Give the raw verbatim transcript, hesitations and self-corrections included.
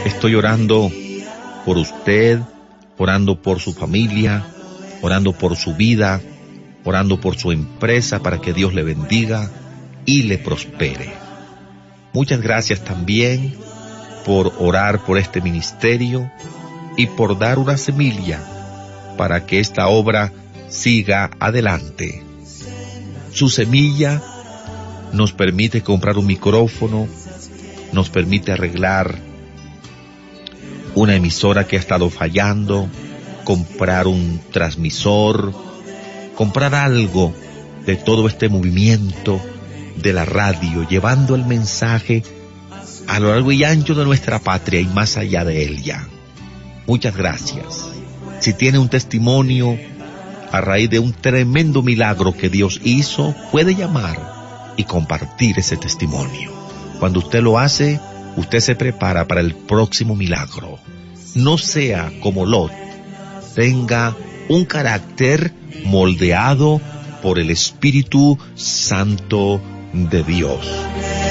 Estoy orando por usted, orando por su familia, orando por su vida, orando por su empresa para que Dios le bendiga y le prospere. Muchas gracias también por orar por este ministerio y por dar una semilla para que esta obra siga adelante. Su semilla nos permite comprar un micrófono, nos permite arreglar una emisora que ha estado fallando, comprar un transmisor, comprar algo de todo este movimiento de la radio, llevando el mensaje a lo largo y ancho de nuestra patria y más allá de ella. Muchas gracias. Si tiene un testimonio a raíz de un tremendo milagro que Dios hizo, puede llamar y compartir ese testimonio. Cuando usted lo hace, usted se prepara para el próximo milagro. No sea como Lot, tenga un carácter moldeado por el Espíritu Santo de Dios.